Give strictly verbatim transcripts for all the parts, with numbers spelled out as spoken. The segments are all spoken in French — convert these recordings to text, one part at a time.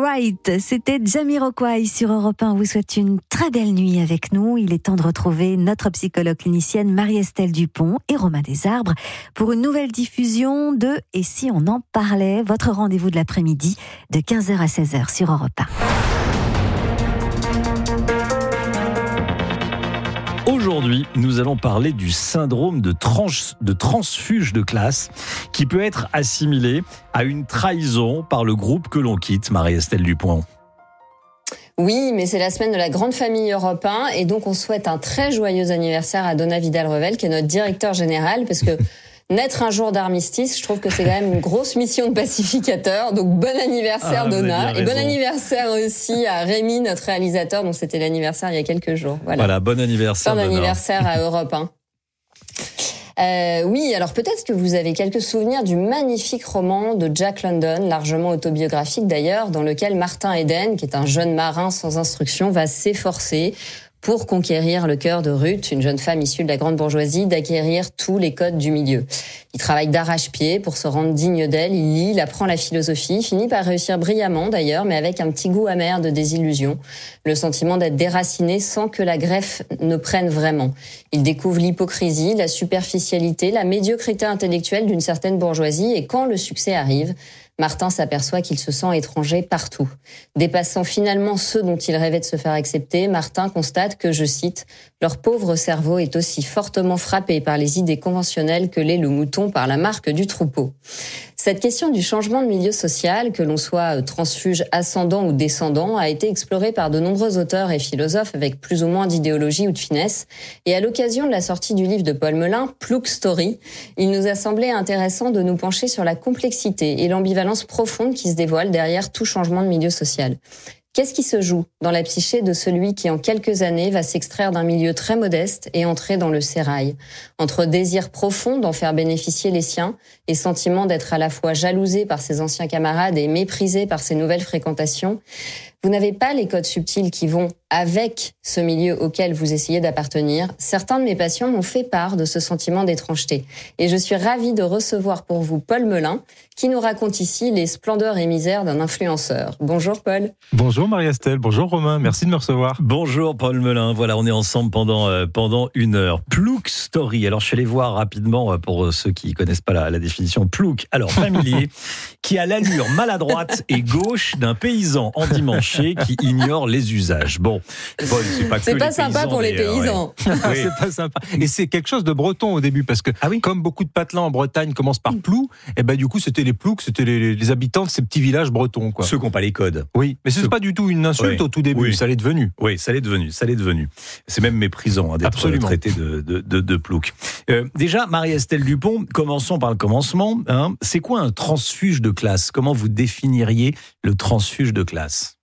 Alright, c'était Jamiroquai sur Europe un. On vous souhaite une très belle nuit avec nous. Il est temps de retrouver notre psychologue clinicienne Marie-Estelle Dupont et Romain Desarbres pour une nouvelle diffusion de Et si on en parlait, votre rendez-vous de l'après-midi de quinze heures à seize heures sur Europe un. Aujourd'hui, nous allons parler du syndrome de, trans, de transfuge de classe qui peut être assimilé à une trahison par le groupe que l'on quitte, Marie-Estelle Dupont. Oui, mais c'est la semaine de la grande famille Europe un et donc on souhaite un très joyeux anniversaire à Donna Vidal-Revel qui est notre directeur général parce que naître un jour d'armistice, je trouve que c'est quand même une grosse mission de pacificateur. Donc bon anniversaire ah, Donna et bon anniversaire aussi à Rémi, notre réalisateur, dont c'était l'anniversaire il y a quelques jours. Voilà, voilà bon anniversaire. Bon anniversaire à Europe un. Euh, oui, alors peut-être que vous avez quelques souvenirs du magnifique roman de Jack London, largement autobiographique d'ailleurs, dans lequel Martin Eden, qui est un jeune marin sans instruction, va s'efforcer pour conquérir le cœur de Ruth, une jeune femme issue de la grande bourgeoisie, d'acquérir tous les codes du milieu. Il travaille d'arrache-pied pour se rendre digne d'elle, il lit, il apprend la philosophie, finit par réussir brillamment d'ailleurs, mais avec un petit goût amer de désillusion, le sentiment d'être déraciné sans que la greffe ne prenne vraiment. Il découvre l'hypocrisie, la superficialité, la médiocrité intellectuelle d'une certaine bourgeoisie, et quand le succès arrive, Martin s'aperçoit qu'il se sent étranger partout. Dépassant finalement ceux dont il rêvait de se faire accepter, Martin constate que, je cite, « leur pauvre cerveau est aussi fortement frappé par les idées conventionnelles que l'est le mouton par la marque du troupeau ». Cette question du changement de milieu social, que l'on soit transfuge ascendant ou descendant, a été explorée par de nombreux auteurs et philosophes avec plus ou moins d'idéologie ou de finesse. Et à l'occasion de la sortie du livre de Paul Melun, Plouc Story, il nous a semblé intéressant de nous pencher sur la complexité et l'ambivalence profonde qui se dévoile derrière tout changement de milieu social. Qu'est-ce qui se joue dans la psyché de celui qui, en quelques années, va s'extraire d'un milieu très modeste et entrer dans le sérail? Entre désir profond d'en faire bénéficier les siens et sentiment d'être à la fois jalousé par ses anciens camarades et méprisé par ses nouvelles fréquentations, vous n'avez pas les codes subtils qui vont avec ce milieu auquel vous essayez d'appartenir. Certains de mes patients m'ont fait part de ce sentiment d'étrangeté. Et je suis ravie de recevoir pour vous Paul Melun, qui nous raconte ici les splendeurs et misères d'un influenceur. Bonjour Paul. Bonjour Marie-Estelle, bonjour Romain, merci de me recevoir. Bonjour Paul Melun, voilà, on est ensemble pendant, euh, pendant une heure. Plouc Story, alors je suis allé voir rapidement, pour ceux qui ne connaissent pas la, la définition. Plouc, alors familier, qui a l'allure maladroite et gauche d'un paysan endimanché qui ignore les usages. Bon, bon c'est pas, c'est que pas les sympa paysans, pour les paysans. Ouais. Oui. C'est pas sympa. Et c'est quelque chose de breton au début, parce que ah oui comme beaucoup de patelins en Bretagne commencent par plou, et ben du coup c'était les ploucs, c'était les, les habitants de ces petits villages bretons, quoi. Ceux qui n'ont pas les codes. Oui, mais c'est Ceux... pas du tout une insulte oui. au tout début, oui. ça l'est devenu. Oui, ça l'est devenu, ça l'est devenu. C'est même méprisant hein, d'être Absolument. traité de, de, de, de plouc. Euh, déjà, Marie-Estelle Dupont, commençons par le commencement. Hein. C'est quoi un transfuge de classe? Comment vous définiriez le transfuge de classe?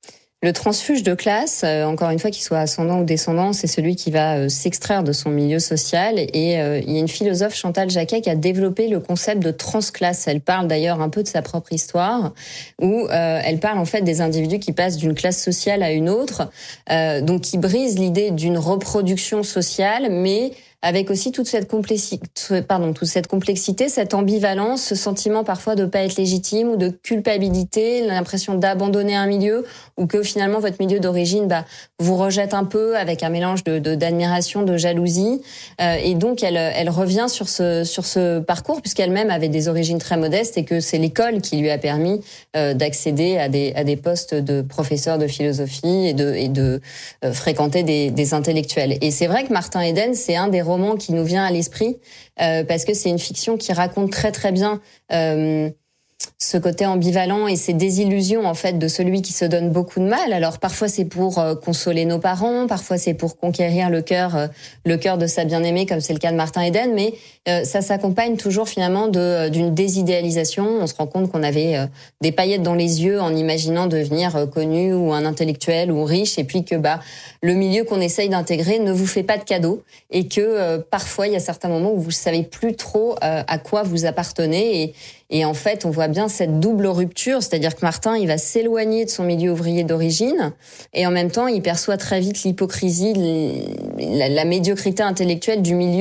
Le transfuge de classe, euh, encore une fois, qu'il soit ascendant ou descendant, c'est celui qui va euh, s'extraire de son milieu social. Et euh, il y a une philosophe, Chantal Jacquet, qui a développé le concept de transclasse. Elle parle d'ailleurs un peu de sa propre histoire, où euh, elle parle en fait des individus qui passent d'une classe sociale à une autre, euh, donc qui brisent l'idée d'une reproduction sociale, mais avec aussi toute cette complexité, pardon, toute cette complexité, cette ambivalence, ce sentiment parfois de pas être légitime ou de culpabilité, l'impression d'abandonner un milieu ou que finalement votre milieu d'origine bah vous rejette un peu avec un mélange de, de d'admiration, de jalousie, euh, et donc elle elle revient sur ce sur ce parcours puisqu'elle-même avait des origines très modestes et que c'est l'école qui lui a permis euh, d'accéder à des à des postes de professeur de philosophie et de et de euh, fréquenter des des intellectuels. Et c'est vrai que Martin Eden, c'est un des roman qui nous vient à l'esprit euh, parce que c'est une fiction qui raconte très très bien euh, ce côté ambivalent et ces désillusions en fait de celui qui se donne beaucoup de mal. Alors parfois c'est pour euh, consoler nos parents, parfois c'est pour conquérir le cœur euh, le cœur de sa bien-aimée comme c'est le cas de Martin Eden, mais euh, ça s'accompagne toujours finalement de d'une désidéalisation. On se rend compte qu'on avait euh, des paillettes dans les yeux en imaginant devenir euh, connu ou un intellectuel ou riche, et puis que bah le milieu qu'on essaye d'intégrer ne vous fait pas de cadeaux et que euh, parfois il y a certains moments où vous savez plus trop euh, à quoi vous appartenez, et Et en fait, on voit bien cette double rupture, c'est-à-dire que Martin, il va s'éloigner de son milieu ouvrier d'origine, et en même temps, il perçoit très vite l'hypocrisie, la, la médiocrité intellectuelle du milieu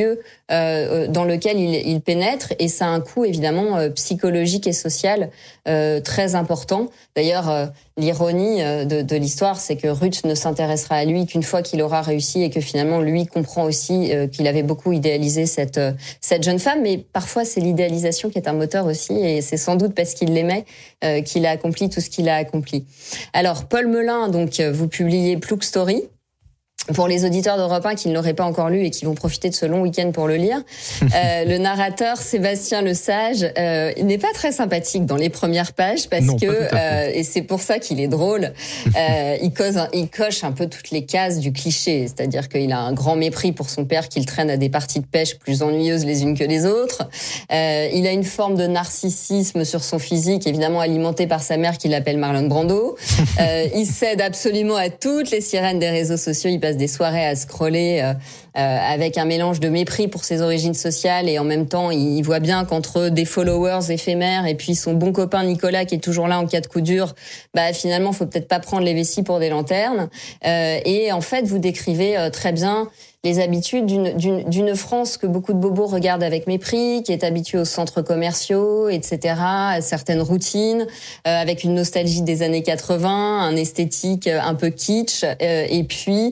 euh, dans lequel il, il pénètre, et ça a un coût évidemment euh, psychologique et social euh, très important. D'ailleurs, euh, l'ironie de, de l'histoire, c'est que Ruth ne s'intéressera à lui qu'une fois qu'il aura réussi, et que finalement lui comprend aussi euh, qu'il avait beaucoup idéalisé cette euh, cette jeune femme. Mais parfois, c'est l'idéalisation qui est un moteur aussi, et c'est sans doute parce qu'il l'aimait euh, qu'il a accompli tout ce qu'il a accompli. Alors, Paul Melun, donc vous publiez Plouc Story. Pour les auditeurs d'Europe un qui ne l'auraient pas encore lu et qui vont profiter de ce long week-end pour le lire, euh, le narrateur Sébastien Lesage euh, il n'est pas très sympathique dans les premières pages parce non, que euh, et c'est pour ça qu'il est drôle. Euh, il, cause, il coche un peu toutes les cases du cliché, c'est-à-dire qu'il a un grand mépris pour son père qu'il traîne à des parties de pêche plus ennuyeuses les unes que les autres. Euh, il a une forme de narcissisme sur son physique, évidemment alimenté par sa mère qui l'appelle Marlon Brando. Euh, il cède absolument à toutes les sirènes des réseaux sociaux. Il passe des soirées à scroller euh, euh, avec un mélange de mépris pour ses origines sociales, et en même temps il voit bien qu'entre des followers éphémères et puis son bon copain Nicolas qui est toujours là en cas de coup dur, bah finalement faut peut-être pas prendre les vessies pour des lanternes. Euh, et en fait vous décrivez euh, très bien les habitudes d'une, d'une, d'une France que beaucoup de bobos regardent avec mépris, qui est habituée aux centres commerciaux, et cetera, à certaines routines, euh, avec une nostalgie des années quatre-vingts, un esthétique un peu kitsch, euh, et puis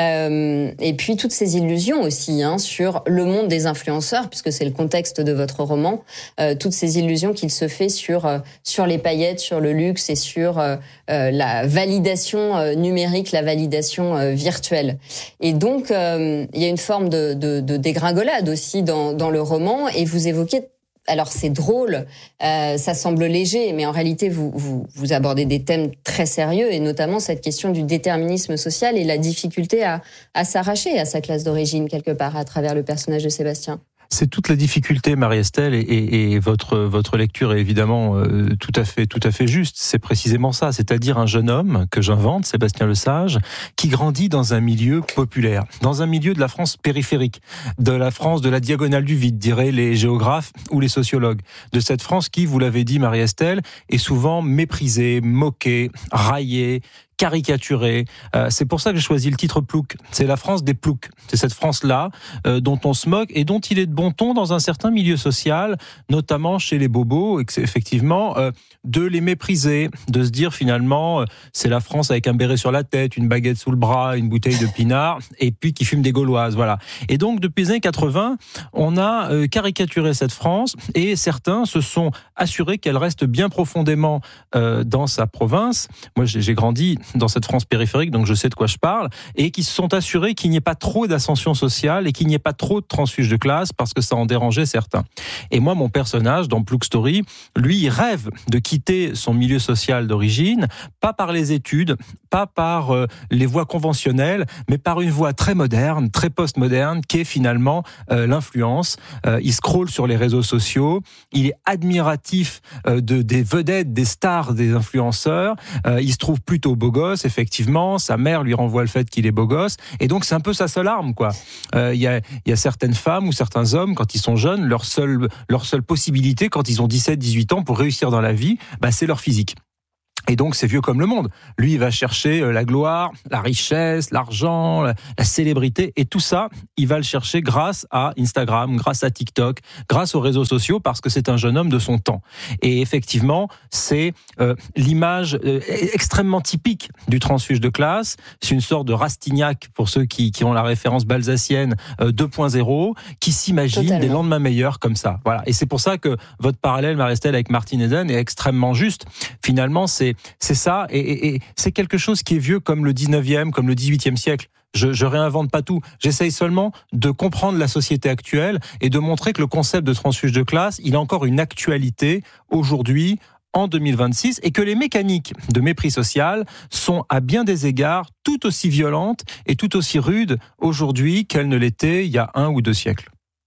euh, et puis toutes ces illusions aussi hein, sur le monde des influenceurs, puisque c'est le contexte de votre roman, euh, toutes ces illusions qu'il se fait sur euh, sur les paillettes, sur le luxe et sur euh, euh, la validation euh, numérique, la validation euh, virtuelle. Et donc euh, il y a une forme de, de, de dégringolade aussi dans, dans le roman, et vous évoquez, alors c'est drôle, euh, ça semble léger, mais en réalité vous, vous, vous abordez des thèmes très sérieux, et notamment cette question du déterminisme social et la difficulté à, à s'arracher à sa classe d'origine quelque part à travers le personnage de Sébastien. C'est toute la difficulté, Marie-Estelle, et, et, et votre votre lecture est évidemment euh, tout à fait tout à fait juste. C'est précisément ça, c'est-à-dire un jeune homme que j'invente, Sébastien Lesage, qui grandit dans un milieu populaire, dans un milieu de la France périphérique, de la France de la diagonale du vide, diraient les géographes ou les sociologues, de cette France qui, vous l'avez dit, Marie-Estelle, est souvent méprisée, moquée, raillée, caricaturé. Euh, c'est pour ça que j'ai choisi le titre Plouc. C'est la France des ploucs. C'est cette France-là euh, dont on se moque et dont il est de bon ton dans un certain milieu social, notamment chez les bobos, et que c'est effectivement euh, de les mépriser, de se dire finalement euh, c'est la France avec un béret sur la tête, une baguette sous le bras, une bouteille de pinard, et puis qui fume des gauloises. Voilà. Et donc depuis les années quatre-vingts, on a euh, caricaturé cette France, et certains se sont assurés qu'elle reste bien profondément euh, dans sa province. Moi, j'ai, j'ai grandi dans cette France périphérique, donc je sais de quoi je parle, et qui se sont assurés qu'il n'y ait pas trop d'ascension sociale et qu'il n'y ait pas trop de transfuge de classe, parce que ça en dérangeait certains. Et moi, mon personnage, dans Plouc Story, lui, il rêve de quitter son milieu social d'origine, pas par les études, pas par euh, les voies conventionnelles, mais par une voie très moderne, très postmoderne, qui est finalement euh, l'influence. Euh, il scrolle sur les réseaux sociaux, il est admiratif euh, de, des vedettes, des stars, des influenceurs, euh, il se trouve plutôt beau gosse, effectivement, sa mère lui renvoie le fait qu'il est beau gosse, et donc c'est un peu sa seule arme, quoi. Euh, il y a, il y a certaines femmes ou certains hommes, quand ils sont jeunes, leur seule, leur seule possibilité, quand ils ont dix-sept, dix-huit ans, pour réussir dans la vie, bah, c'est leur physique. Et donc, c'est vieux comme le monde. Lui, il va chercher la gloire, la richesse, l'argent, la, la célébrité. Et tout ça, il va le chercher grâce à Instagram, grâce à TikTok, grâce aux réseaux sociaux, parce que c'est un jeune homme de son temps. Et effectivement, c'est euh, l'image euh, extrêmement typique du transfuge de classe. C'est une sorte de Rastignac, pour ceux qui, qui ont la référence balsacienne euh, deux point zéro, qui s'imagine Totalement. Des lendemains meilleurs comme ça. Voilà. Et c'est pour ça que votre parallèle, Marie-Estelle, avec Martin Eden est extrêmement juste. Finalement, c'est C'est ça, et, et, et c'est quelque chose qui est vieux comme le dix-neuvième, comme le dix-huitième siècle. Je, je réinvente pas tout. J'essaye seulement de comprendre la société actuelle et de montrer que le concept de transfuge de classe, il a encore une actualité aujourd'hui, en deux mille vingt-six, et que les mécaniques de mépris social sont à bien des égards tout aussi violentes et tout aussi rudes aujourd'hui qu'elles ne l'étaient il y a un ou deux siècles.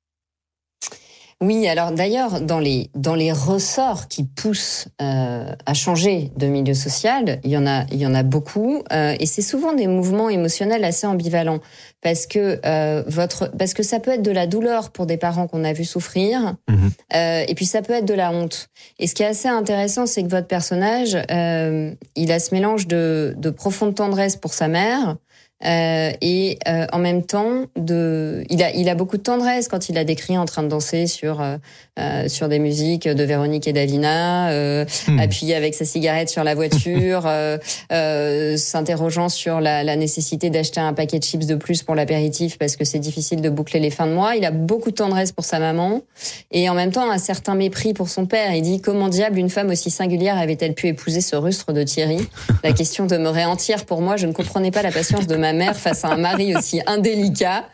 Oui, alors d'ailleurs, dans les dans les ressorts qui poussent euh, à changer de milieu social, il y en a il y en a beaucoup, euh, et c'est souvent des mouvements émotionnels assez ambivalents, parce que euh, votre parce que ça peut être de la douleur pour des parents qu'on a vu souffrir, mmh. euh, et puis ça peut être de la honte. Et ce qui est assez intéressant, c'est que votre personnage, euh, il a ce mélange de de profonde tendresse pour sa mère. Euh, et euh, en même temps, de, il a, il a beaucoup de tendresse quand il la décrit en train de danser sur euh, sur des musiques de Véronique et Davina, euh, mmh. appuyé avec sa cigarette sur la voiture, euh, euh, s'interrogeant sur la, la nécessité d'acheter un paquet de chips de plus pour l'apéritif parce que c'est difficile de boucler les fins de mois. Il a beaucoup de tendresse pour sa maman et en même temps un certain mépris pour son père. Il dit comment diable une femme aussi singulière avait-elle pu épouser ce rustre de Thierry? La question demeurait entière pour moi. Je ne comprenais pas la patience de ma mère face à un mari aussi indélicat.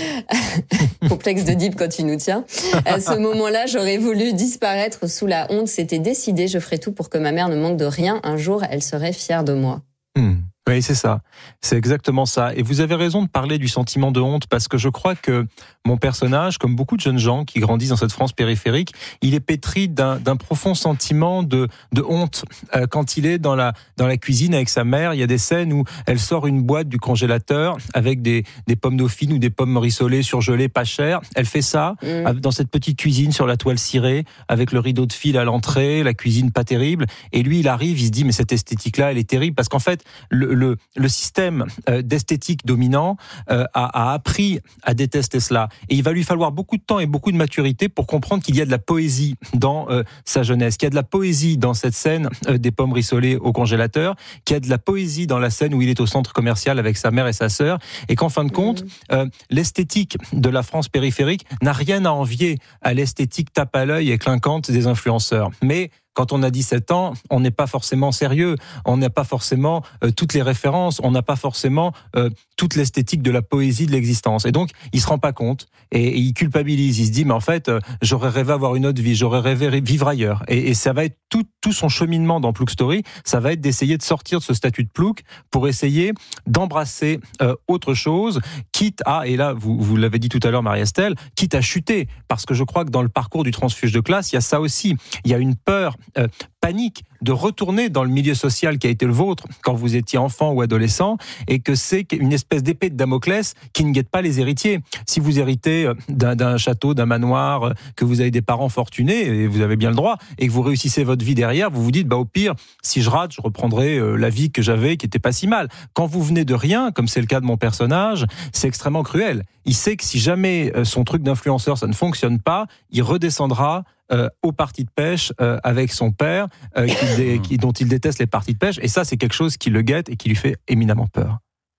Complexe d'Oedipe quand il nous tient. À ce moment-là, j'aurais voulu disparaître sous la honte. C'était décidé, je ferai tout pour que ma mère ne manque de rien. Un jour, elle serait fière de moi. Mmh. Oui, c'est ça. C'est exactement ça. Et vous avez raison de parler du sentiment de honte parce que je crois que mon personnage, comme beaucoup de jeunes gens qui grandissent dans cette France périphérique, il est pétri d'un, d'un profond sentiment de, de honte. Euh, quand il est dans la, dans la cuisine avec sa mère, il y a des scènes où elle sort une boîte du congélateur avec des, des pommes dauphines ou des pommes rissolées surgelées pas chères. Elle fait ça mmh. dans cette petite cuisine sur la toile cirée avec le rideau de fil à l'entrée, la cuisine pas terrible. Et lui, il arrive, il se dit mais cette esthétique-là, elle est terrible parce qu'en fait, le, le, le système d'esthétique dominant a, a appris à détester cela. Et il va lui falloir beaucoup de temps et beaucoup de maturité pour comprendre qu'il y a de la poésie dans euh, sa jeunesse, qu'il y a de la poésie dans cette scène euh, des pommes rissolées au congélateur, qu'il y a de la poésie dans la scène où il est au centre commercial avec sa mère et sa sœur, et qu'en fin de compte, euh, l'esthétique de la France périphérique n'a rien à envier à l'esthétique tape à l'œil et clinquante des influenceurs. Mais quand on a dix-sept ans, on n'est pas forcément sérieux, on n'a pas forcément euh, toutes les références, on n'a pas forcément euh, toute l'esthétique de la poésie de l'existence. Et donc, il se rend pas compte et, et il culpabilise. Il se dit, mais en fait, euh, j'aurais rêvé avoir une autre vie, j'aurais rêvé vivre ailleurs. Et, et ça va être tout, tout son cheminement dans Plouc Story, ça va être d'essayer de sortir de ce statut de plouc pour essayer d'embrasser euh, autre chose, quitte à, et là, vous, vous l'avez dit tout à l'heure, Marie-Estelle, quitte à chuter. Parce que je crois que dans le parcours du transfuge de classe, il y a ça aussi. Il y a une peur Euh, panique de retourner dans le milieu social qui a été le vôtre quand vous étiez enfant ou adolescent et que c'est une espèce d'épée de Damoclès qui ne guette pas les héritiers. Si vous héritez d'un, d'un château, d'un manoir, que vous avez des parents fortunés, et vous avez bien le droit, et que vous réussissez votre vie derrière, vous vous dites, bah, au pire, si je rate, je reprendrai la vie que j'avais qui était pas si mal. Quand vous venez de rien, comme c'est le cas de mon personnage, c'est extrêmement cruel. Il sait que si jamais son truc d'influenceur, ça ne fonctionne pas, il redescendra Euh, au parti de pêche euh, avec son père, euh, qui dé, qui, dont il déteste les parties de pêche. Et ça, c'est quelque chose qui le guette et qui lui fait éminemment peur.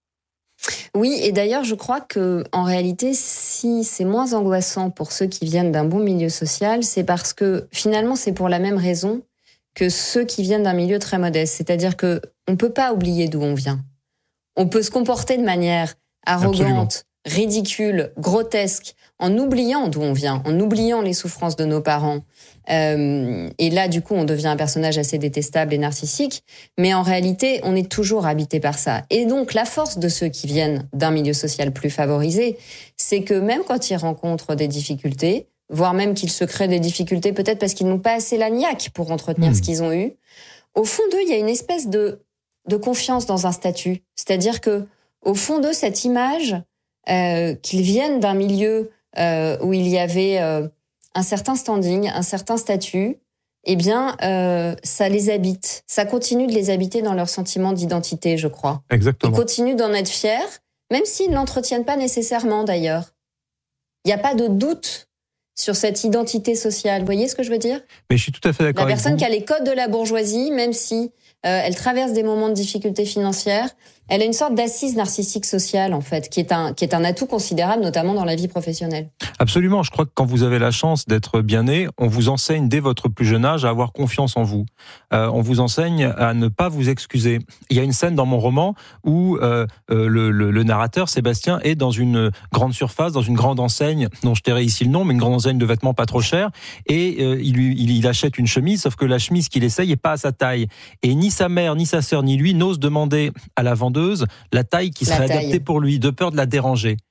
Oui, et d'ailleurs, je crois que en réalité, si c'est moins angoissant pour ceux qui viennent d'un bon milieu social, c'est parce que finalement, c'est pour la même raison que ceux qui viennent d'un milieu très modeste. C'est-à-dire que on peut pas oublier d'où on vient. On peut se comporter de manière arrogante, Absolument. ridicule, grotesque, en oubliant d'où on vient, en oubliant les souffrances de nos parents. Euh, et là, du coup, on devient un personnage assez détestable et narcissique. Mais en réalité, on est toujours habité par ça. Et donc, la force de ceux qui viennent d'un milieu social plus favorisé, c'est que même quand ils rencontrent des difficultés, voire même qu'ils se créent des difficultés, peut-être parce qu'ils n'ont pas assez la niaque pour entretenir mmh. ce qu'ils ont eu, au fond d'eux, il y a une espèce de, de confiance dans un statut. C'est-à-dire que, au fond d'eux, cette image euh, qu'ils viennent d'un milieu Euh, où il y avait euh, un certain standing, un certain statut, eh bien, euh, ça les habite. Ça continue de les habiter dans leur sentiment d'identité, je crois. Exactement. Ils continuent d'en être fiers, même s'ils ne l'entretiennent pas nécessairement, d'ailleurs. Il n'y a pas de doute sur cette identité sociale. Vous voyez ce que je veux dire ? Mais je suis tout à fait d'accord La avec personne vous. qui a les codes de la bourgeoisie, même si euh, elle traverse des moments de difficulté financière, elle a une sorte d'assise narcissique sociale, en fait, qui est un, qui est un atout considérable, notamment dans la vie professionnelle. Absolument. Je crois que quand vous avez la chance d'être bien né, on vous enseigne dès votre plus jeune âge à avoir confiance en vous. Euh, on vous enseigne à ne pas vous excuser. Il y a une scène dans mon roman où euh, le, le, le narrateur, Sébastien, est dans une grande surface, dans une grande enseigne, dont je tairai ici le nom, mais une grande enseigne de vêtements pas trop chers, et euh, il, lui, il, il achète une chemise, sauf que la chemise qu'il essaye est pas à sa taille. Et ni sa mère, ni sa sœur, ni lui n'osent demander à la vendeuse la taille qui serait la taille. adaptée pour lui, de peur de la déranger.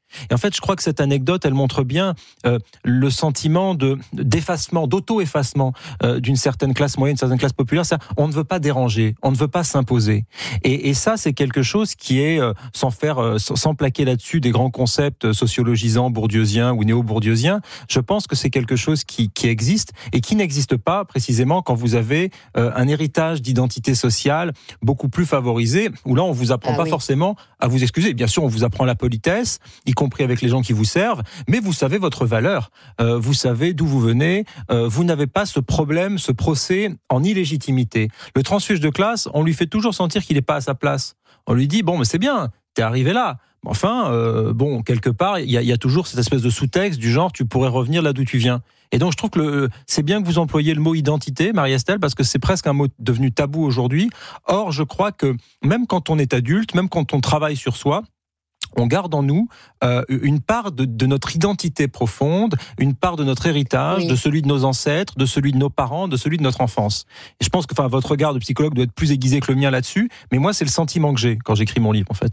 Et en fait, je crois que cette anecdote, elle montre bien euh, le sentiment de d'effacement, d'auto-effacement euh, d'une certaine classe moyenne, d'une certaine classe populaire. Ça, on ne veut pas déranger, on ne veut pas s'imposer. Et, et ça, c'est quelque chose qui est, euh, sans faire, euh, sans plaquer là-dessus des grands concepts sociologisants, bourdieusiens ou néo-bourdieusiens, je pense que c'est quelque chose qui, qui existe et qui n'existe pas précisément quand vous avez euh, un héritage d'identité sociale beaucoup plus favorisé, où là, on vous apprend ah, pas oui. forcément à vous excuser. Bien sûr, on vous apprend la politesse, y compris avec les gens qui vous servent, mais vous savez votre valeur, euh, vous savez d'où vous venez, euh, vous n'avez pas ce problème, ce procès en illégitimité. Le transfuge de classe, on lui fait toujours sentir qu'il n'est pas à sa place. On lui dit, bon, mais c'est bien, t'es arrivé là. Enfin, euh, bon, quelque part, il y, y a toujours cette espèce de sous-texte du genre, tu pourrais revenir là d'où tu viens. Et donc, je trouve que le, c'est bien que vous employiez le mot identité, Marie-Estelle, parce que c'est presque un mot devenu tabou aujourd'hui. Or, je crois que même quand on est adulte, même quand on travaille sur soi, on garde en nous euh, une part de, de notre identité profonde, une part de notre héritage, oui. de celui de nos ancêtres, de celui de nos parents, de celui de notre enfance. Et je pense que, enfin, votre regard de psychologue doit être plus aiguisé que le mien là-dessus, mais moi, c'est le sentiment que j'ai quand j'écris mon livre, en fait.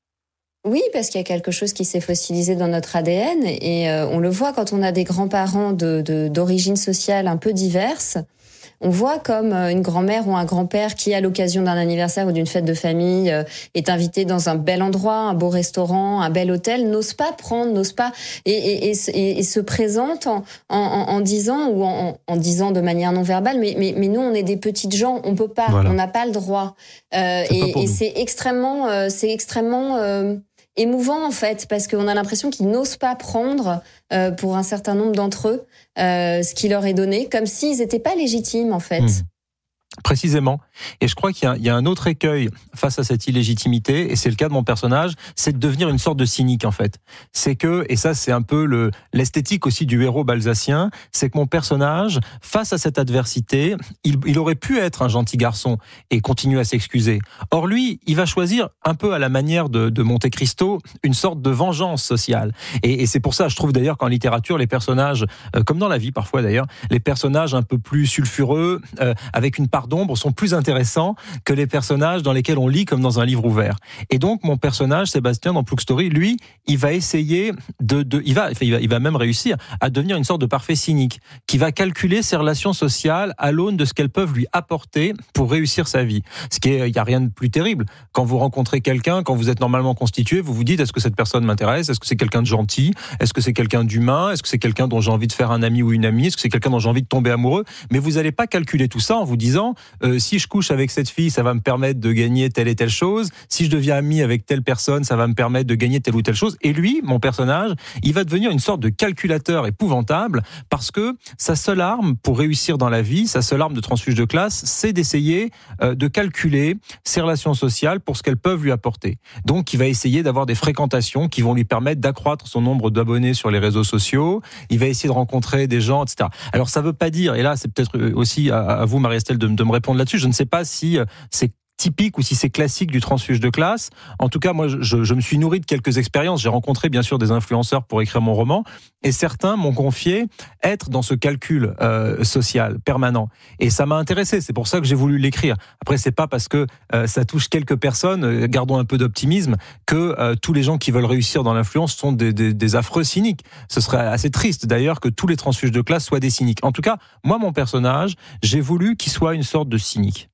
Oui, parce qu'il y a quelque chose qui s'est fossilisé dans notre A D N et euh, on le voit quand on a des grands-parents de, de, d'origine sociale un peu diverses. On voit comme une grand-mère ou un grand-père qui, à l'occasion d'un anniversaire ou d'une fête de famille, euh, est invité dans un bel endroit, un beau restaurant, un bel hôtel, n'ose pas prendre, n'ose pas et, et, et, et, et se présente en, en, en disant ou en, en disant de manière non verbale, mais, mais, mais nous on est des petites gens, on peut pas, voilà. on n'a pas le droit. Euh, et, et c'est extrêmement, euh, c'est extrêmement euh, émouvant en fait, parce qu'on a l'impression qu'ils n'osent pas prendre euh, pour un certain nombre d'entre eux euh, ce qui leur est donné, comme s'ils n'étaient pas légitimes en fait. Mmh. Précisément. Et je crois qu'il y a, il y a un autre écueil face à cette illégitimité, et c'est le cas de mon personnage, c'est de devenir une sorte de cynique en fait. C'est que, et ça c'est un peu le, l'esthétique aussi du héros balsacien, c'est que mon personnage, face à cette adversité, il, il aurait pu être un gentil garçon et continuer à s'excuser. Or lui, il va choisir un peu à la manière de, de Monte Cristo, une sorte de vengeance sociale. Et, et c'est pour ça, je trouve d'ailleurs qu'en littérature, les personnages, euh, comme dans la vie parfois d'ailleurs, les personnages un peu plus sulfureux, euh, avec une part d'ombre, sont plus intéressants que les personnages dans lesquels on lit comme dans un livre ouvert. Et donc mon personnage Sébastien dans Plouc Story, lui, il va essayer de, de il va, enfin, il va, il va même réussir à devenir une sorte de parfait cynique, qui va calculer ses relations sociales à l'aune de ce qu'elles peuvent lui apporter pour réussir sa vie. Ce qui est, il y a rien de plus terrible. Quand vous rencontrez quelqu'un, quand vous êtes normalement constitué, vous vous dites, est-ce que cette personne m'intéresse? Est-ce que c'est quelqu'un de gentil? Est-ce que c'est quelqu'un d'humain? Est-ce que c'est quelqu'un dont j'ai envie de faire un ami ou une amie? Est-ce que c'est quelqu'un dont j'ai envie de tomber amoureux? Mais vous n'allez pas calculer tout ça en vous disant, Euh, si je couche avec cette fille, ça va me permettre de gagner telle et telle chose. Si je deviens ami avec telle personne, ça va me permettre de gagner telle ou telle chose. Et lui, mon personnage, il va devenir une sorte de calculateur épouvantable parce que sa seule arme pour réussir dans la vie, sa seule arme de transfuge de classe, c'est d'essayer euh, de calculer ses relations sociales pour ce qu'elles peuvent lui apporter. Donc, il va essayer d'avoir des fréquentations qui vont lui permettre d'accroître son nombre d'abonnés sur les réseaux sociaux. Il va essayer de rencontrer des gens, et cetera. Alors, ça veut pas dire, et là, c'est peut-être aussi à, à vous, Marie-Estelle, de, de me répondre là-dessus. Je ne sais pas si c'est typique ou si c'est classique du transfuge de classe. En tout cas, moi, je, je me suis nourri de quelques expériences. J'ai rencontré, bien sûr, des influenceurs pour écrire mon roman, et certains m'ont confié être dans ce calcul euh, social permanent. Et ça m'a intéressé. C'est pour ça que j'ai voulu l'écrire. Après, c'est pas parce que euh, ça touche quelques personnes, euh, gardons un peu d'optimisme, que euh, tous les gens qui veulent réussir dans l'influence sont des, des, des affreux cyniques. Ce serait assez triste, d'ailleurs, que tous les transfuges de classe soient des cyniques. En tout cas, moi, mon personnage, j'ai voulu qu'il soit une sorte de cynique.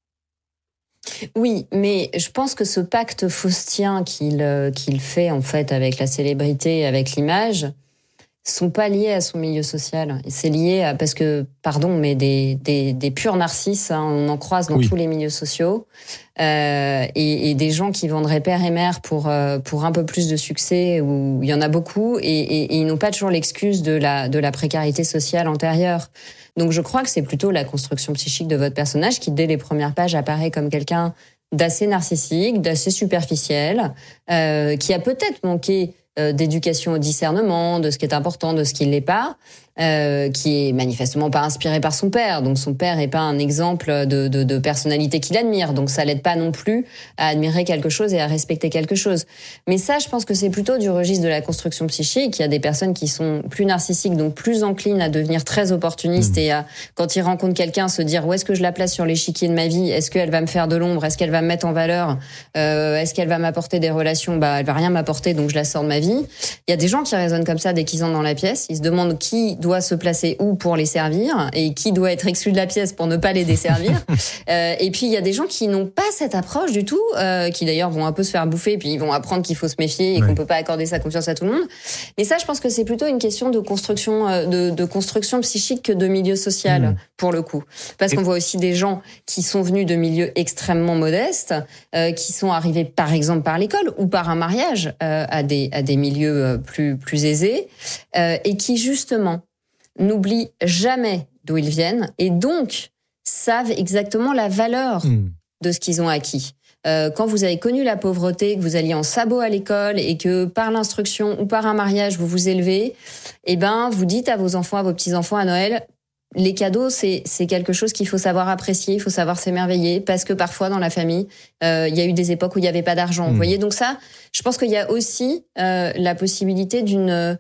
Oui, mais je pense que ce pacte faustien qu'il qu'il fait en fait avec la célébrité, avec l'image, sont pas liés à son milieu social. C'est lié à, parce que, pardon, mais des des, des purs narcisses, hein, on en croise dans oui. tous les milieux sociaux, euh, et, et des gens qui vendraient père et mère pour euh, pour un peu plus de succès, où il y en a beaucoup, et, et, et ils n'ont pas toujours l'excuse de la de la précarité sociale antérieure. Donc je crois que c'est plutôt la construction psychique de votre personnage qui, dès les premières pages, apparaît comme quelqu'un d'assez narcissique, d'assez superficiel, euh, qui a peut-être manqué euh, d'éducation au discernement, de ce qui est important, de ce qui ne l'est pas. euh, qui est manifestement pas inspiré par son père. Donc son père est pas un exemple de, de, de personnalité qu'il admire. Donc ça l'aide pas non plus à admirer quelque chose et à respecter quelque chose. Mais ça, je pense que c'est plutôt du registre de la construction psychique. Il y a des personnes qui sont plus narcissiques, donc plus enclines à devenir très opportunistes mmh. et à, quand ils rencontrent quelqu'un, se dire où est-ce que je la place sur l'échiquier de ma vie? Est-ce qu'elle va me faire de l'ombre? Est-ce qu'elle va me mettre en valeur? euh, Est-ce qu'elle va m'apporter des relations? Bah, elle va rien m'apporter, donc je la sors de ma vie. Il y a des gens qui raisonnent comme ça dès qu'ils entrent dans la pièce. Ils se demandent qui doit se placer où pour les servir et qui doit être exclu de la pièce pour ne pas les desservir. euh, et puis il y a des gens qui n'ont pas cette approche du tout, euh, qui d'ailleurs vont un peu se faire bouffer, puis ils vont apprendre qu'il faut se méfier et ouais. qu'on peut pas accorder sa confiance à tout le monde. Mais ça, je pense que c'est plutôt une question de construction, euh, de, de construction psychique que de milieu social mmh. pour le coup. Parce et... qu'on voit aussi des gens qui sont venus de milieux extrêmement modestes, euh, qui sont arrivés par exemple par l'école ou par un mariage euh, à des à des milieux plus plus aisés euh, et qui justement n'oublient jamais d'où ils viennent et donc savent exactement la valeur mmh. de ce qu'ils ont acquis. Euh, quand vous avez connu la pauvreté, que vous alliez en sabot à l'école et que par l'instruction ou par un mariage vous vous élevez, eh ben vous dites à vos enfants, à vos petits-enfants à Noël, les cadeaux, c'est, c'est quelque chose qu'il faut savoir apprécier, il faut savoir s'émerveiller, parce que parfois dans la famille, euh, il y a eu des époques où il n'y avait pas d'argent. Mmh. Vous voyez, donc ça, je pense qu'il y a aussi euh, la possibilité d'une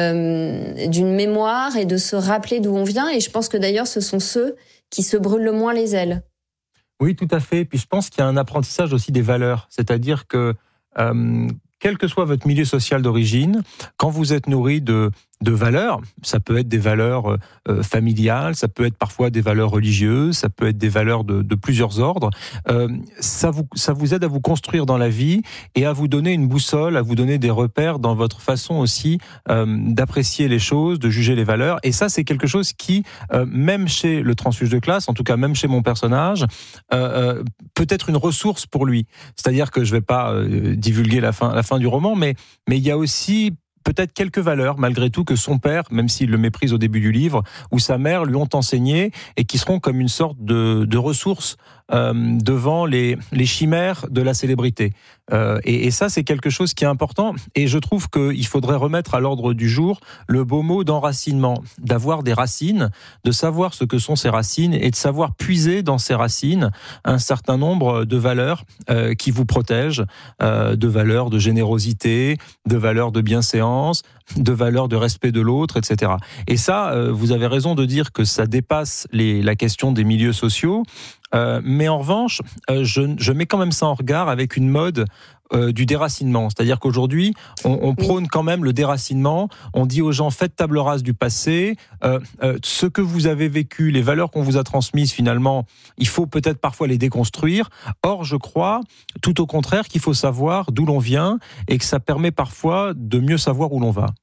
euh, d'une mémoire et de se rappeler d'où on vient. Et je pense que d'ailleurs, ce sont ceux qui se brûlent le moins les ailes. Oui, tout à fait. Puis je pense qu'il y a un apprentissage aussi des valeurs, c'est-à-dire que euh, quel que soit votre milieu social d'origine, quand vous êtes nourri de de valeurs, ça peut être des valeurs euh, familiales, ça peut être parfois des valeurs religieuses, ça peut être des valeurs de, de plusieurs ordres. Euh, ça vous ça vous aide à vous construire dans la vie et à vous donner une boussole, à vous donner des repères dans votre façon aussi euh, d'apprécier les choses, de juger les valeurs. Et ça, c'est quelque chose qui, euh, même chez le transfuge de classe, en tout cas même chez mon personnage, euh, euh, peut être une ressource pour lui. C'est-à-dire que je vais pas euh, divulguer la fin la fin du roman, mais mais il y a aussi peut-être quelques valeurs, malgré tout, que son père, même s'il le méprise au début du livre, ou sa mère lui ont enseigné et qui seront comme une sorte de, de ressources euh, devant les, les chimères de la célébrité. Euh, et, et ça, c'est quelque chose qui est important. Et je trouve qu'il faudrait remettre à l'ordre du jour le beau mot d'enracinement, d'avoir des racines, de savoir ce que sont ces racines et de savoir puiser dans ces racines un certain nombre de valeurs euh, qui vous protègent, euh, de valeurs de générosité, de valeurs de bienséance, de valeurs de respect de l'autre, et cetera. Et ça, euh, vous avez raison de dire que ça dépasse les, la question des milieux sociaux. Euh, mais en revanche, euh, je, je mets quand même ça en regard avec une mode euh, du déracinement. C'est-à-dire qu'aujourd'hui, on, on prône quand même le déracinement. On dit aux gens, faites table rase du passé. Euh, euh, ce que vous avez vécu, les valeurs qu'on vous a transmises, finalement, il faut peut-être parfois les déconstruire. Or, je crois, tout au contraire, qu'il faut savoir d'où l'on vient et que ça permet parfois de mieux savoir où l'on va.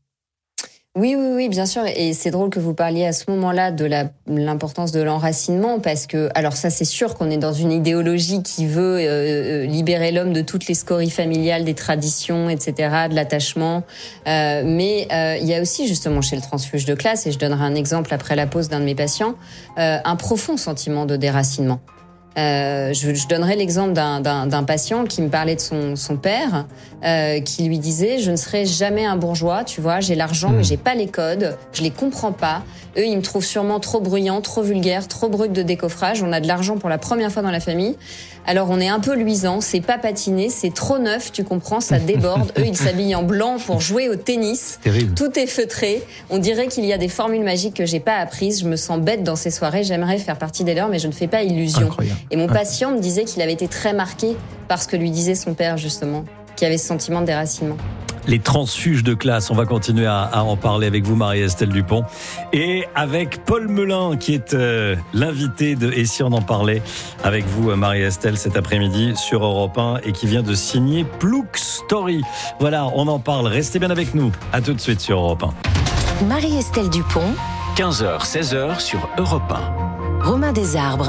Oui, oui, oui, bien sûr. Et c'est drôle que vous parliez à ce moment-là de la, l'importance de l'enracinement, parce que, alors ça, c'est sûr qu'on est dans une idéologie qui veut euh, libérer l'homme de toutes les scories familiales, des traditions, et cetera, de l'attachement. Euh, mais euh, il y a aussi, justement, chez le transfuge de classe, et je donnerai un exemple après la pause d'un de mes patients, euh, un profond sentiment de déracinement. Euh, je, je donnerai l'exemple d'un, d'un, d'un patient qui me parlait de son, son père, euh, qui lui disait « Je ne serai jamais un bourgeois, tu vois, j'ai l'argent, mmh. mais j'ai pas les codes, je les comprends pas. Eux, ils me trouvent sûrement trop bruyant, trop vulgaire, trop brut de décoffrage. On a de l'argent pour la première fois dans la famille. Alors, on est un peu luisant, c'est pas patiné, c'est trop neuf, tu comprends, ça déborde. Eux, ils s'habillent en blanc pour jouer au tennis. Terrible. Tout est feutré. On dirait qu'il y a des formules magiques que j'ai pas apprises. Je me sens bête dans ces soirées. J'aimerais faire partie des leurs, mais je ne fais pas illusion. Incroyable. Et mon patient me disait qu'il avait été très marqué par ce que lui disait son père, justement, qui avait ce sentiment de déracinement. Les transfuges de classe, on va continuer à, à en parler avec vous, Marie-Estelle Dupont, et avec Paul Melun, qui est euh, l'invité de Et si on en parlait avec vous, Marie-Estelle, cet après-midi sur Europe un, et qui vient de signer Plouc Story. Voilà, on en parle. Restez bien avec nous. À tout de suite sur Europe un. Marie-Estelle Dupont, quinze heures seize heures sur Europe un. Romain Desarbres.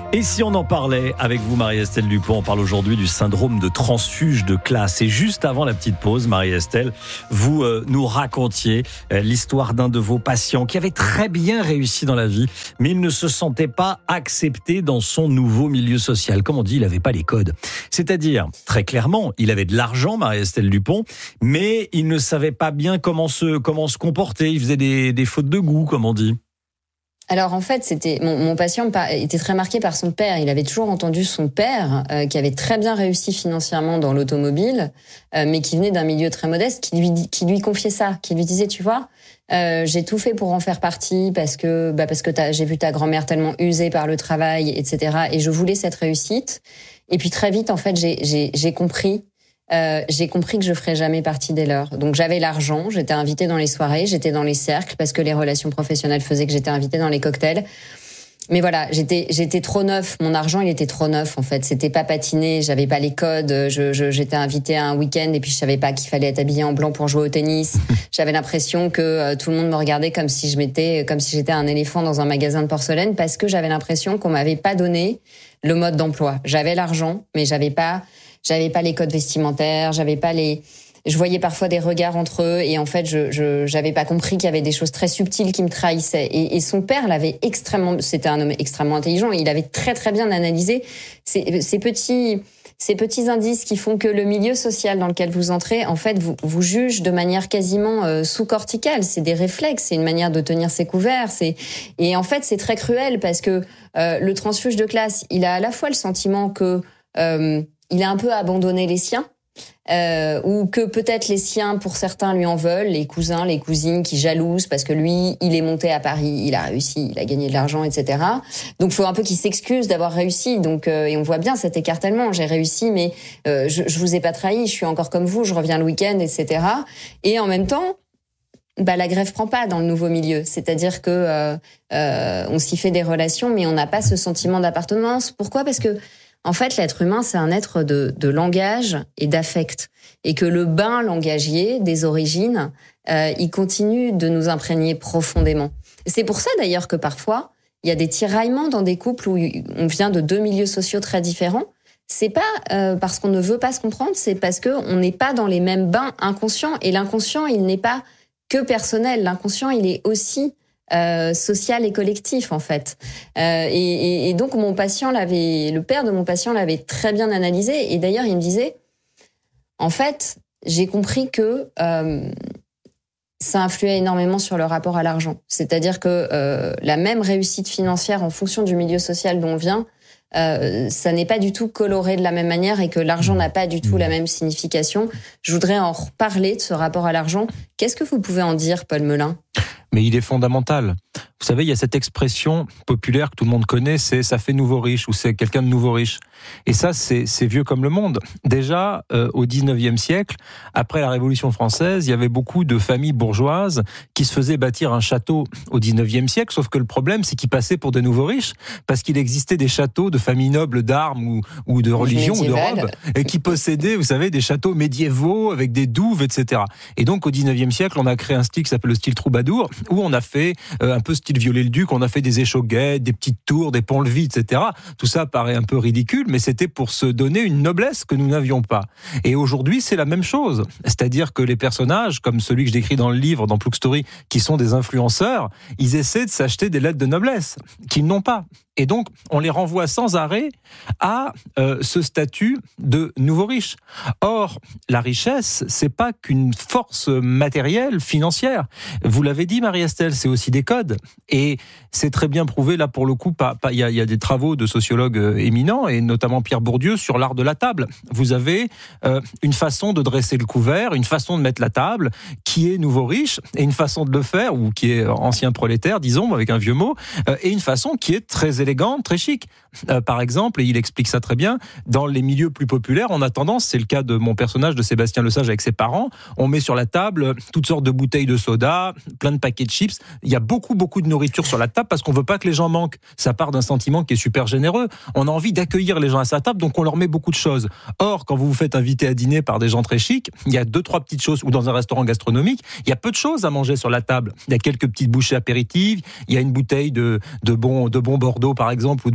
Et si on en parlait avec vous, Marie-Estelle Dupont? On parle aujourd'hui du syndrome de transfuge de classe. Et juste avant la petite pause, Marie-Estelle, vous euh, nous racontiez euh, l'histoire d'un de vos patients qui avait très bien réussi dans la vie, mais il ne se sentait pas accepté dans son nouveau milieu social. Comme on dit, il n'avait pas les codes. C'est-à-dire, très clairement, il avait de l'argent, Marie-Estelle Dupont, mais il ne savait pas bien comment se, comment se comporter. Il faisait des, des fautes de goût, comme on dit. Alors en fait, c'était mon, mon patient était très marqué par son père. Il avait toujours entendu son père, euh, qui avait très bien réussi financièrement dans l'automobile, euh, mais qui venait d'un milieu très modeste, qui lui qui lui confiait ça, qui lui disait, tu vois, euh, j'ai tout fait pour en faire partie parce que bah parce que t'as, j'ai vu ta grand-mère tellement usée par le travail, et cetera. Et je voulais cette réussite. Et puis très vite, en fait, j'ai j'ai j'ai compris. Euh, j'ai compris que je ferais jamais partie des leurs. Donc j'avais l'argent, j'étais invitée dans les soirées, j'étais dans les cercles parce que les relations professionnelles faisaient que j'étais invitée dans les cocktails. Mais voilà, j'étais j'étais trop neuf, mon argent il était trop neuf en fait, c'était pas patiné, j'avais pas les codes, je, je j'étais invitée à un week-end et puis je savais pas qu'il fallait être habillée en blanc pour jouer au tennis. J'avais l'impression que euh, tout le monde me regardait comme si je m'étais comme si j'étais un éléphant dans un magasin de porcelaine parce que j'avais l'impression qu'on m'avait pas donné le mode d'emploi. J'avais l'argent, mais j'avais pas J'avais pas les codes vestimentaires, j'avais pas les. Je voyais parfois des regards entre eux et en fait, je, je j'avais pas compris qu'il y avait des choses très subtiles qui me trahissaient. Et, et son père l'avait extrêmement. C'était un homme extrêmement intelligent. Il avait très très bien analysé ces, ces petits ces petits indices qui font que le milieu social dans lequel vous entrez, en fait, vous vous juge de manière quasiment euh, sous-corticale. C'est des réflexes, c'est une manière de tenir ses couverts. C'est et en fait, c'est très cruel parce que euh, le transfuge de classe, il a à la fois le sentiment que euh, il a un peu abandonné les siens, euh, ou que peut-être les siens, pour certains, lui en veulent, les cousins, les cousines qui jalousent parce que lui, il est monté à Paris, il a réussi, il a gagné de l'argent, et cetera. Donc, il faut un peu qu'il s'excuse d'avoir réussi. Donc, euh, et on voit bien cet écartèlement. J'ai réussi, mais euh, je, je vous ai pas trahi, je suis encore comme vous, je reviens le week-end, et cetera. Et en même temps, bah la grève prend pas dans le nouveau milieu, c'est-à-dire que euh, euh, on s'y fait des relations, mais on n'a pas ce sentiment d'appartenance. Pourquoi ? Parce que en fait, l'être humain, c'est un être de, de langage et d'affect. Et que le bain langagier des origines, euh, il continue de nous imprégner profondément. C'est pour ça, d'ailleurs, que parfois, il y a des tiraillements dans des couples où on vient de deux milieux sociaux très différents. C'est pas euh, parce qu'on ne veut pas se comprendre, c'est parce qu'on n'est pas dans les mêmes bains inconscients. Et l'inconscient, il n'est pas que personnel. L'inconscient, il est aussi Euh, social et collectif en fait. Euh, et, et, et donc mon patient l'avait, le père de mon patient l'avait très bien analysé. Et d'ailleurs il me disait, en fait, j'ai compris que euh, ça influait énormément sur le rapport à l'argent. C'est-à-dire que euh, la même réussite financière en fonction du milieu social dont on vient, euh, ça n'est pas du tout coloré de la même manière et que l'argent n'a pas du tout la même signification. Je voudrais en reparler de ce rapport à l'argent. Qu'est-ce que vous pouvez en dire, Paul Melun ? Mais il est fondamental. Vous savez, il y a cette expression populaire que tout le monde connaît, c'est « ça fait nouveau riche » ou « c'est quelqu'un de nouveau riche ». Et ça, c'est, c'est vieux comme le monde. Déjà, euh, au dix-neuvième siècle, après la Révolution française, il y avait beaucoup de familles bourgeoises qui se faisaient bâtir un château au dix-neuvième siècle, sauf que le problème, c'est qu'ils passaient pour de nouveaux riches, parce qu'il existait des châteaux de familles nobles d'armes ou, ou de religion ou de robes, et qui possédaient, vous savez, des châteaux médiévaux avec des douves, et cetera. Et donc, au dix-neuvième siècle, on a créé un style qui s'appelle le style troubadour, où on a fait euh, un peu style Viollet-le-Duc, on a fait des échauguettes, des petites tours, des ponts-levis, et cetera. Tout ça paraît un peu ridicule, mais c'était pour se donner une noblesse que nous n'avions pas. Et aujourd'hui, c'est la même chose. C'est-à-dire que les personnages, comme celui que je décris dans le livre, dans Plouc Story, qui sont des influenceurs, ils essaient de s'acheter des lettres de noblesse qu'ils n'ont pas. Et donc, on les renvoie sans arrêt à euh, ce statut de nouveau riche. Or, la richesse, c'est pas qu'une force matérielle, financière. Vous l'avez dit, Marie-Estelle, c'est aussi des codes. Et c'est très bien prouvé, là, pour le coup, il y, y a des travaux de sociologues éminents, et notamment Pierre Bourdieu, sur l'art de la table. Vous avez euh, une façon de dresser le couvert, une façon de mettre la table, qui est nouveau riche, et une façon de le faire, ou qui est ancien prolétaire, disons, avec un vieux mot, euh, et une façon qui est très élégante, élégante, très chic. Euh, par exemple, et il explique ça très bien, dans les milieux plus populaires, on a tendance, c'est le cas de mon personnage de Sébastien Lesage avec ses parents, on met sur la table toutes sortes de bouteilles de soda, plein de paquets de chips. Il y a beaucoup, beaucoup de nourriture sur la table parce qu'on veut pas que les gens manquent. Ça part d'un sentiment qui est super généreux. On a envie d'accueillir les gens à sa table, donc on leur met beaucoup de choses. Or, quand vous vous faites inviter à dîner par des gens très chics, il y a deux, trois petites choses, ou dans un restaurant gastronomique, il y a peu de choses à manger sur la table. Il y a quelques petites bouchées apéritives, il y a une bouteille de, de bon, de bon Bordeaux, par exemple, ou de bon Bourgogne.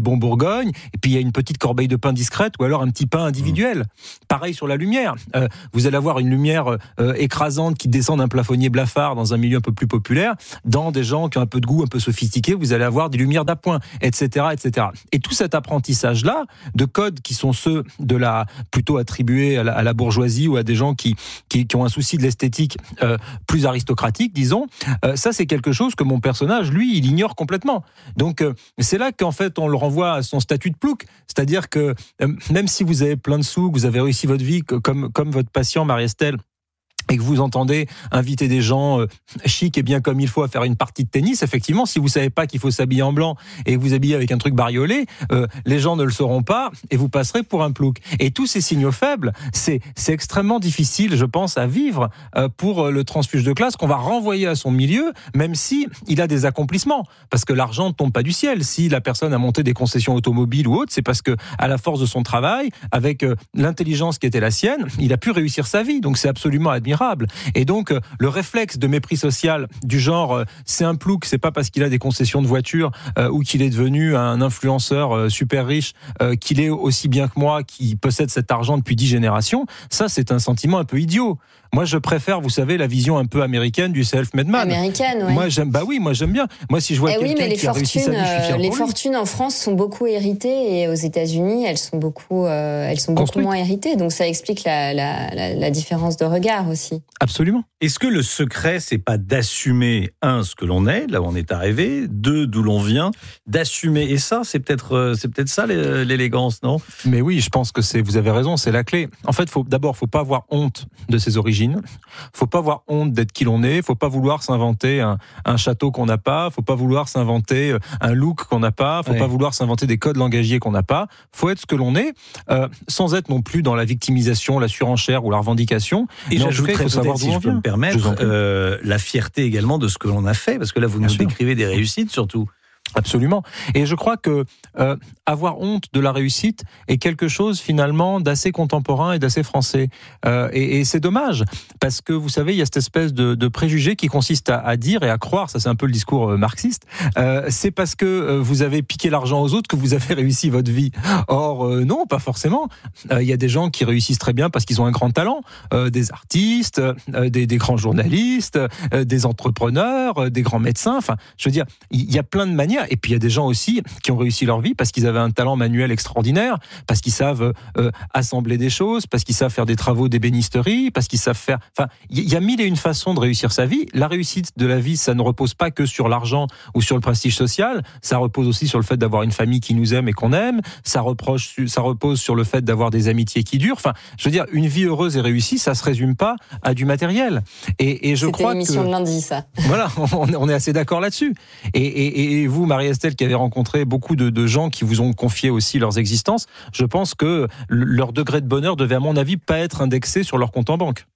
Bourgogne, et puis il y a une petite corbeille de pain discrète, ou alors un petit pain individuel. Mmh. Pareil sur la lumière. Euh, vous allez avoir une lumière euh, écrasante qui descend d'un plafonnier blafard dans un milieu un peu plus populaire. Dans des gens qui ont un peu de goût, un peu sophistiqués, vous allez avoir des lumières d'appoint, et cetera, et cetera. Et tout cet apprentissage-là, de codes qui sont ceux de la plutôt attribués à la, à la bourgeoisie ou à des gens qui, qui, qui ont un souci de l'esthétique euh, plus aristocratique, disons, euh, ça c'est quelque chose que mon personnage, lui, il ignore complètement. Donc euh, c'est là qu'en fait on le renvoie à son statut de plouc, c'est-à-dire que euh, même si vous avez plein de sous, que vous avez réussi votre vie comme, comme votre patient Marie-Estelle, et que vous entendez inviter des gens euh, chics et bien comme il faut à faire une partie de tennis, effectivement, si vous savez pas qu'il faut s'habiller en blanc et que vous habillez avec un truc bariolé, euh, les gens ne le sauront pas et vous passerez pour un plouc. Et tous ces signaux faibles, c'est, c'est extrêmement difficile, je pense, à vivre euh, pour le transfuge de classe qu'on va renvoyer à son milieu, même si il a des accomplissements. Parce que l'argent ne tombe pas du ciel. Si la personne a monté des concessions automobiles ou autres, c'est parce que, à la force de son travail, avec euh, l'intelligence qui était la sienne, il a pu réussir sa vie. Donc c'est absolument admirable. Et donc, le réflexe de mépris social du genre, c'est un plouc, c'est pas parce qu'il a des concessions de voiture euh, ou qu'il est devenu un influenceur euh, super riche euh, qu'il est aussi bien que moi, qui possède cet argent depuis dix générations, ça, c'est un sentiment un peu idiot. Moi, je préfère, vous savez, la vision un peu américaine du self-made man. Américaine, oui. Moi, j'aime, bah oui, moi, j'aime bien. Moi, si je vois eh quelqu'un oui, mais les qui a réussi sa vie, je suis fier les pour lui. fortunes en France sont beaucoup héritées et aux États-Unis, elles sont beaucoup, euh, elles sont beaucoup Construite. moins héritées. Donc, ça explique la, la, la, la différence de regard aussi. Absolument. Est-ce que le secret, c'est pas d'assumer, un, ce que l'on est, là où on est arrivé, deux, d'où l'on vient, d'assumer, et ça, c'est peut-être, c'est peut-être ça l'élégance, non ? Mais oui, je pense que c'est, vous avez raison, c'est la clé. En fait, faut, d'abord, faut pas avoir honte de ses origines. Faut pas avoir honte d'être qui l'on est. Faut pas vouloir s'inventer un, un château qu'on n'a pas. Faut pas vouloir s'inventer un look qu'on n'a pas. Faut ouais. pas vouloir s'inventer des codes langagiers qu'on n'a pas. Faut être ce que l'on est, euh, sans être non plus dans la victimisation, la surenchère ou la revendication. Et j'ajouterais, faut savoir si d'où je on peux me vient. permettre, euh, la fierté également de ce que l'on a fait, parce que là, vous Bien nous sûr. décrivez des réussites surtout. Absolument. Et je crois que euh, avoir honte de la réussite est quelque chose finalement d'assez contemporain et d'assez français. Euh, et, et c'est dommage parce que vous savez, il y a cette espèce de, de préjugé qui consiste à, à dire et à croire, ça c'est un peu le discours euh, marxiste, euh, c'est parce que euh, vous avez piqué l'argent aux autres que vous avez réussi votre vie. Or euh, non, pas forcément. Il euh, y a des gens qui réussissent très bien parce qu'ils ont un grand talent, euh, des artistes, euh, des, des grands journalistes, euh, des entrepreneurs, euh, des grands médecins. Enfin, je veux dire, il y a plein de manières. Et puis il y a des gens aussi qui ont réussi leur vie parce qu'ils avaient un talent manuel extraordinaire, parce qu'ils savent euh, assembler des choses, parce qu'ils savent faire des travaux d'ébénisterie, parce qu'ils savent faire... Enfin, il y a mille et une façons de réussir sa vie. La réussite de la vie, ça ne repose pas que sur l'argent ou sur le prestige social, ça repose aussi sur le fait d'avoir une famille qui nous aime et qu'on aime, ça, reproche, ça repose sur le fait d'avoir des amitiés qui durent. Enfin, je veux dire, une vie heureuse et réussie, ça se résume pas à du matériel. Et, et je C'était crois l'émission que... de lundi, ça. Voilà, on, on est assez d'accord là-dessus. Et, et, et vous, Marie-Estelle, qui avez rencontré beaucoup de, de gens qui vous ont confié aussi leurs existences, je pense que leur degré de bonheur devait, à mon avis, pas être indexé sur leur compte en banque.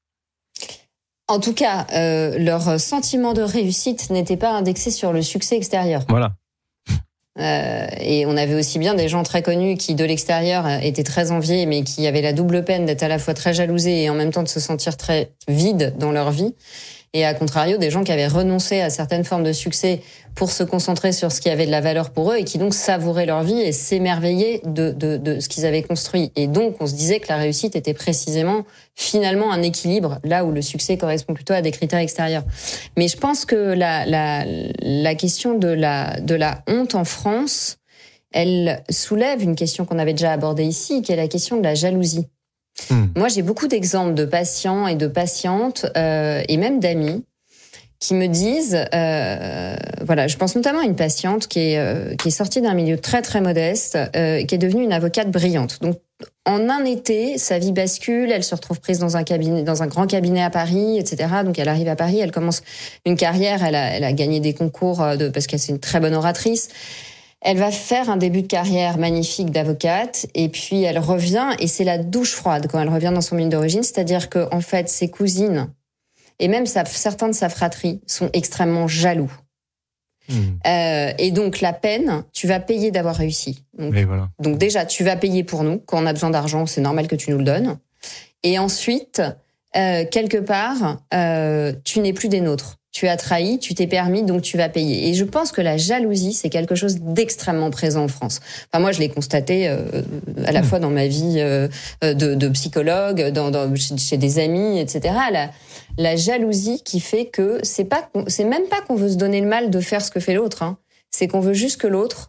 En tout cas, euh, leur sentiment de réussite n'était pas indexé sur le succès extérieur. Voilà. Euh, et on avait aussi bien des gens très connus qui, de l'extérieur, étaient très enviés, mais qui avaient la double peine d'être à la fois très jalousés et en même temps de se sentir très vides dans leur vie. Et à contrario, des gens qui avaient renoncé à certaines formes de succès pour se concentrer sur ce qui avait de la valeur pour eux et qui donc savouraient leur vie et s'émerveillaient de, de, de ce qu'ils avaient construit. Et donc, on se disait que la réussite était précisément, finalement, un équilibre, là où le succès correspond plutôt à des critères extérieurs. Mais je pense que la, la, la question de la, de la honte en France, elle soulève une question qu'on avait déjà abordée ici, qui est la question de la jalousie. Mmh. Moi, j'ai beaucoup d'exemples de patients et de patientes, euh, et même d'amis, qui me disent, euh, voilà, je pense notamment à une patiente qui est euh, qui est sortie d'un milieu très très modeste, euh, qui est devenue une avocate brillante. Donc, en un été, sa vie bascule, elle se retrouve prise dans un cabinet, dans un grand cabinet à Paris, et cetera. Donc, elle arrive à Paris, elle commence une carrière, elle a elle a gagné des concours de parce qu'elle c'est une très bonne oratrice. Elle va faire un début de carrière magnifique d'avocate et puis elle revient et c'est la douche froide quand elle revient dans son milieu d'origine, c'est-à-dire que en fait ses cousines et même sa, certains de sa fratrie sont extrêmement jaloux. Mmh. Euh, et donc la peine, tu vas payer d'avoir réussi. Donc, voilà. donc déjà tu vas payer pour nous quand on a besoin d'argent, c'est normal que tu nous le donnes. Et ensuite euh, quelque part, euh, tu n'es plus des nôtres. Tu as trahi, tu t'es permis, donc tu vas payer. Et je pense que la jalousie, c'est quelque chose d'extrêmement présent en France. Enfin, moi, je l'ai constaté euh, à la fois dans ma vie euh, de, de psychologue, dans, dans, chez, chez des amis, et cetera. La, la jalousie qui fait que c'est pas, c'est même pas qu'on veut se donner le mal de faire ce que fait l'autre. Hein. C'est qu'on veut juste que l'autre